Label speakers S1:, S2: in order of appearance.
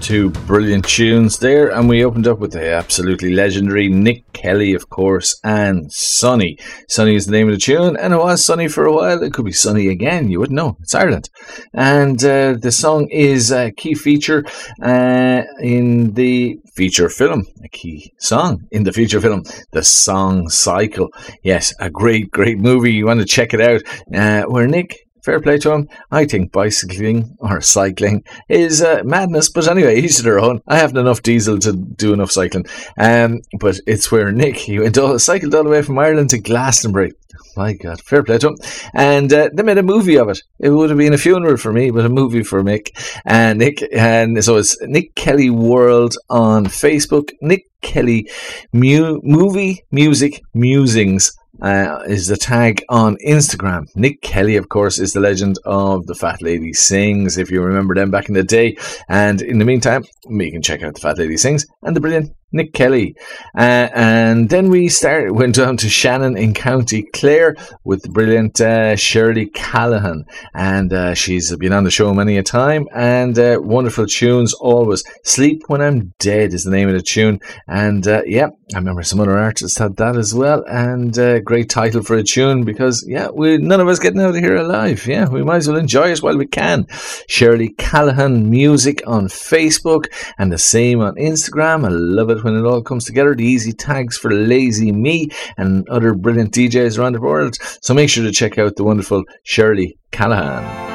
S1: Two brilliant tunes there, and we opened up with the absolutely legendary Nick Kelly, of course, and Sunny. Sunny is the name of the tune, and it was sunny for a while. It could be sunny again, you wouldn't know. It's Ireland. And the song is a key feature in the feature film, a key song in the feature film, The Song Cycle. Yes, a great, great movie. You want to check it out, where Nick, fair play to him. I think bicycling or cycling is madness. But anyway, each to their own. I haven't enough diesel to do enough cycling. But it's where Nick, he cycled all the way from Ireland to Glastonbury. My God, fair play to him. And they made a movie of it. It would have been a funeral for me, but a movie for Nick. And so it's Nick Kelly World on Facebook. Nick Kelly Movie Music Musings is the tag on Instagram. Nick Kelly, of course, is the legend of The Fat Lady Sings, if you remember them back in the day. And in the meantime, you can check out The Fat Lady Sings and the brilliant Nick Kelly. And then we went down to Shannon in County Clare with the brilliant Shirley Callahan. And she's been on the show many a time, and wonderful tunes always. Sleep When I'm Dead is the name of the tune. And I remember some other artists had that as well. And great title for a tune, because none of us getting out of here alive. Yeah, we might as well enjoy it while we can. Shirley Callahan Music on Facebook, and the same on Instagram. I love it when it all comes together. The easy tags for Lazy Me and other brilliant DJs around the world. So make sure to check out the wonderful Shirley Callahan.